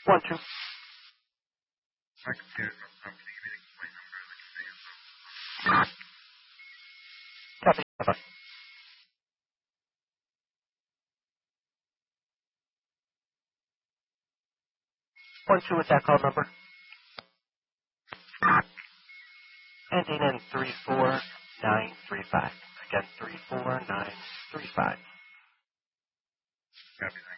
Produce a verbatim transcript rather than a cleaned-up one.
One, two. My computer's not functioning. If you can my number, I can see it. Copy. Bye-bye. One, two with that call number. Ending in three four nine three five. Again, three four nine three five. Copy that.